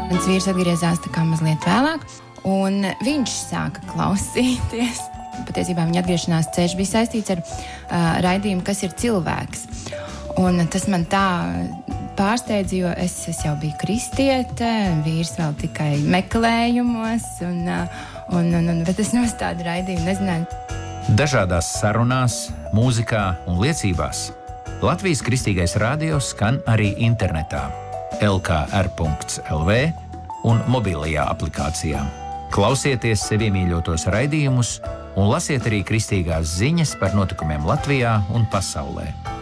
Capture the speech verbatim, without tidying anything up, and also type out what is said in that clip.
Mans vīrs atgriezās tā kā mazliet vēlāk, un viņš sāka klausīties. Patiesībā viņa atgriešanās ceļš bija saistīts ar uh, raidījumu, kas ir cilvēks. Un tas man tā pārsteidza, jo es, es jau biju kristiete, vīrs vēl tikai meklējumos, un, un, un, un, bet es no tādu raidījumu nezināju. Dažādās sarunās, mūzikā un liecībās Latvijas Kristīgais radio skan arī internetā el kā er punkts el vē un mobilajā aplikācijā. Klausieties sevi iemīļotos raidījumus un lasiet arī kristīgās ziņas par notikumiem Latvijā un pasaulē.